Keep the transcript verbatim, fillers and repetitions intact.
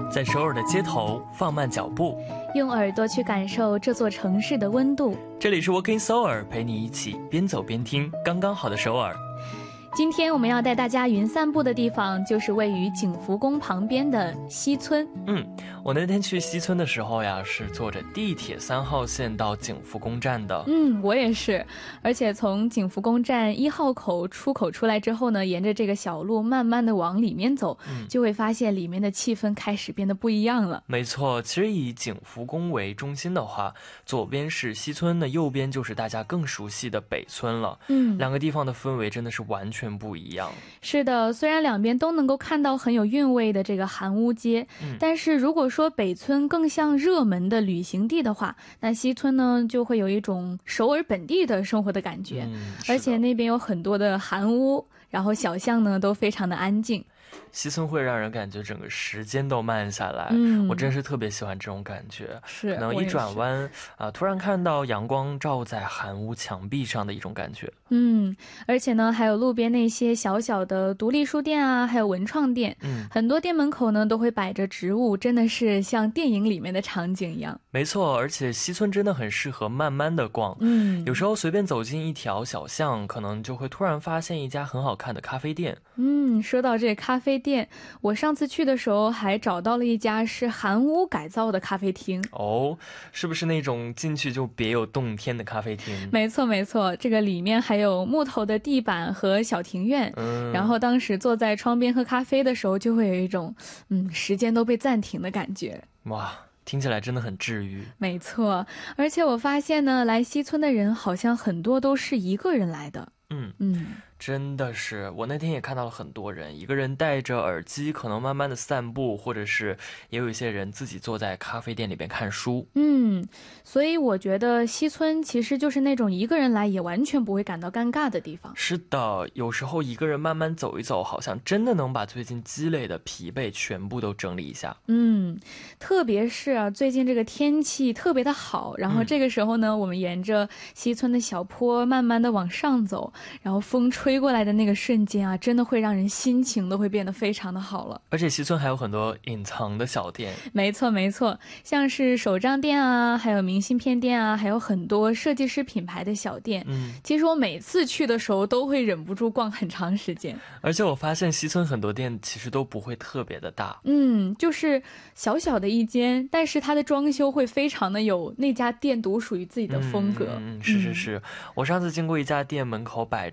在首尔的街头放慢脚步， 用耳朵去感受这座城市的温度。 这里是 Walking Seoul， 陪你一起边走边听刚刚好的首尔。 今天我们要带大家云散步的地方就是位于景福宫旁边的西村。 嗯，我那天去西村的时候呀，是坐着地铁三号线到景福宫站的。 嗯，我也是。而且从景福宫站一号口出口出来之后呢，沿着这个小路慢慢的往里面走，嗯、就会发现里面的气氛开始变得不一样了。 没错，其实以景福宫为中心的话，左边是西村的，右边就是大家更熟悉的北村了。嗯，两个地方的氛围真的是完全不一样。 是的，虽然两边都能够看到很有韵味的这个韩屋街，嗯、但是如果说北村更像热门的旅行地的话，那西村呢就会有一种首尔本地的生活的感觉，嗯、而且那边有很多的韩屋，然后小巷呢都非常的安静。 西村会让人感觉整个时间都慢下来，嗯，我真是特别喜欢这种感觉。 是， 可能一转弯啊、呃，突然看到阳光照在韩屋墙壁上的一种感觉。 嗯，而且呢，还有路边那些小小的独立书店啊，还有文创店，嗯，很多店门口呢都会摆着植物，真的是像电影里面的场景一样。 没错，而且西村真的很适合慢慢的逛，嗯，有时候随便走进一条小巷，可能就会突然发现一家很好看的咖啡店。 嗯，说到这咖啡店，我上次去的时候还找到了一家是韩屋改造的咖啡厅。 哦，是不是那种进去就别有洞天的咖啡厅？ 没错没错，这个里面还有木头的地板和小庭院，嗯，然后当时坐在窗边喝咖啡的时候，就会有一种嗯时间都被暂停的感觉。 哇，听起来真的很治愈。 没错，而且我发现呢，来西村的人好像很多都是一个人来的。 嗯嗯，真的是，我那天也看到了很多人，一个人戴着耳机，可能慢慢的散步，或者是也有一些人自己坐在咖啡店里边看书。 嗯，所以我觉得西村其实就是那种一个人来也完全不会感到尴尬的地方。 是的，有时候一个人慢慢走一走，好像真的能把最近积累的疲惫全部都整理一下。 嗯，特别是啊，最近这个天气特别的好，然后这个时候呢，嗯、我们沿着西村的小坡慢慢的往上走，然后风吹过来的那个瞬间啊，真的会让人心情都会变得非常的好了。 而且西村还有很多隐藏的小店。 没错没错，像是手账店啊，还有明信片店啊，还有很多设计师品牌的小店。嗯，其实我每次去的时候都会忍不住逛很长时间。 而且我发现西村很多店其实都不会特别的大， 嗯，就是小小的一间，但是它的装修会非常的有那家店独属于自己的风格。 嗯，是是是、嗯、我上次经过一家店门口摆